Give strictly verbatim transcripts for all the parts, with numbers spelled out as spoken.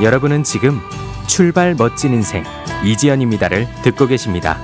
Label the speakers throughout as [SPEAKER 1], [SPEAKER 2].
[SPEAKER 1] 여러분은 지금 출발 멋진 인생 이지연입니다를 듣고 계십니다.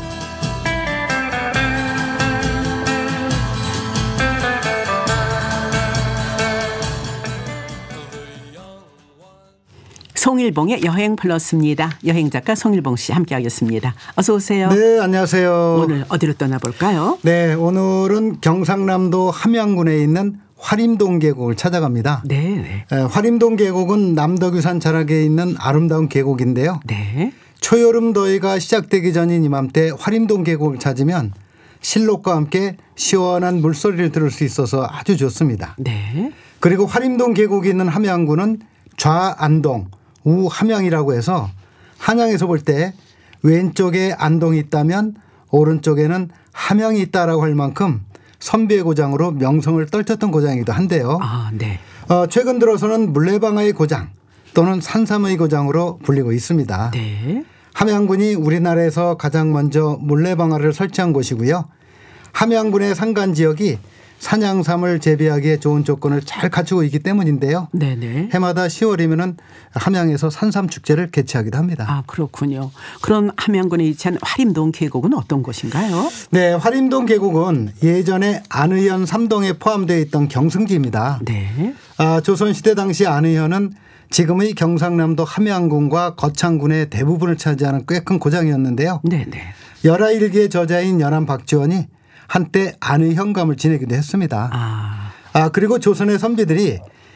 [SPEAKER 2] 송일봉의 여행 플러스입니다. 여행작가 송일봉 씨 함께하겠습니다. 어서 오세요.
[SPEAKER 3] 네, 안녕하세요.
[SPEAKER 2] 오늘 어디로 떠나볼까요?
[SPEAKER 3] 네, 오늘은 경상남도 함양군에 있는 화림동 계곡을 찾아갑니다.
[SPEAKER 2] 네.
[SPEAKER 3] 에, 화림동 계곡은 남덕유산 자락에 있는 아름다운 계곡인데요.
[SPEAKER 2] 네.
[SPEAKER 3] 초여름 더위가 시작되기 전인 이맘때 화림동 계곡을 찾으면 실록과 함께 시원한 물소리를 들을 수 있어서 아주 좋습니다.
[SPEAKER 2] 네.
[SPEAKER 3] 그리고 화림동 계곡이 있는 함양군은 좌안동, 우함양이라고 해서 한양에서 볼 때 왼쪽에 안동이 있다면 오른쪽에는 함양이 있다라고 할 만큼 선비의 고장으로 명성을 떨쳤던 고장이기도 한데요.
[SPEAKER 2] 아, 네.
[SPEAKER 3] 어, 최근 들어서는 물레방아의 고장 또는 산삼의 고장으로 불리고 있습니다.
[SPEAKER 2] 네.
[SPEAKER 3] 함양군이 우리나라에서 가장 먼저 물레방아를 설치한 곳이고요. 함양군의 산간 지역이 산양삼을 재배하기에 좋은 조건을 잘 갖추고 있기 때문인데요.
[SPEAKER 2] 네네.
[SPEAKER 3] 해마다 시월이면은 함양에서 산삼 축제를 개최하기도 합니다.
[SPEAKER 2] 아, 그렇군요. 그럼 함양군에 위치한 화림동 계곡은 어떤 곳인가요?
[SPEAKER 3] 네, 화림동 계곡은 예전에 안의현 삼동에 포함되어 있던 경승지입니다.
[SPEAKER 2] 네.
[SPEAKER 3] 아, 조선시대 당시 안의현은 지금의 경상남도 함양군과 거창군의 대부분을 차지하는 꽤 큰 고장이었는데요.
[SPEAKER 2] 네네.
[SPEAKER 3] 열하일기의 저자인 연암 박지원이 한때 안의현감을 지내기도 했습니다.
[SPEAKER 2] 아.
[SPEAKER 3] 아, 그리고 조선의 선비들이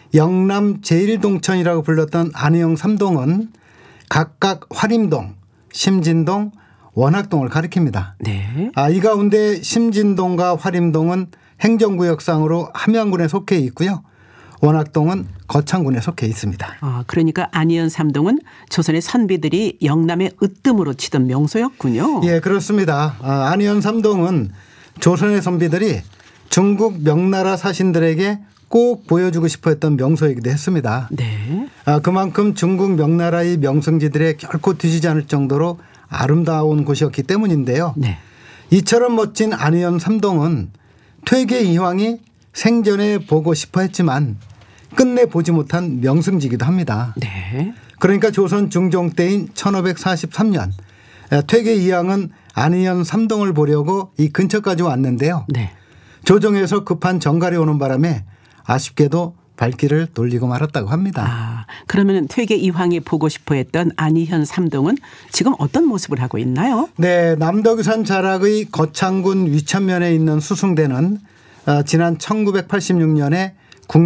[SPEAKER 3] 영남 제일동천이라고 불렀던 안의영 삼동은 각각 화림동, 심진동, 원학동을 가리킵니다.
[SPEAKER 2] 네.
[SPEAKER 3] 아, 이 가운데 심진동과 화림동은 행정구역상으로 함양군에 속해 있고요. 원학동은 거창군에 속해 있습니다.
[SPEAKER 2] 아, 그러니까 안의현 삼동은 조선의 선비들이 영남의 으뜸으로 치던 명소였군요.
[SPEAKER 3] 예, 그렇습니다. 아, 안의현 삼동은 조선의 선비들이 중국 명나라 사신들에게 꼭 보여주고 싶어 했던 명소이기도 했습니다.
[SPEAKER 2] 네.
[SPEAKER 3] 아, 그만큼 중국 명나라의 명성지들에 결코 뒤지지 않을 정도로 아름다운 곳이었기 때문인데요.
[SPEAKER 2] 네.
[SPEAKER 3] 이처럼 멋진 안의현 삼동은 퇴계 이황이 생전에 보고 싶어 했지만 끝내 보지 못한 명승지이기도 합니다.
[SPEAKER 2] 네.
[SPEAKER 3] 그러니까 조선 중종 때인 천오백사십삼 년 퇴계 이황은 안의현 삼동을 보려고 이 근처까지 왔는데요.
[SPEAKER 2] 네.
[SPEAKER 3] 조정에서 급한 정갈이 오는 바람에 아쉽게도 발길을 돌리고 말았다고 합니다.
[SPEAKER 2] 아, 그러면 퇴계 이황이 보고 싶어 했던 안의현 삼동은 지금 어떤 모습을 하고 있나요?
[SPEAKER 3] 네, 남덕유산 자락의 거창군 위천면에 있는 수승대는 지난 천구백팔십육 년에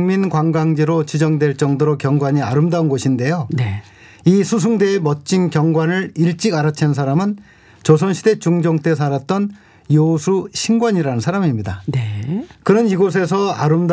[SPEAKER 3] 국민관광지로 지정될 정도로 경관이 아름다운 곳인데요.
[SPEAKER 2] 네.
[SPEAKER 3] 이 수승대의 멋진 경관을 일찍 알아챈 사람은 조선시대 중종 때 살았던 요수 신권이라는 사람입니다.
[SPEAKER 2] 네.
[SPEAKER 3] 그는 이곳에서 아름다운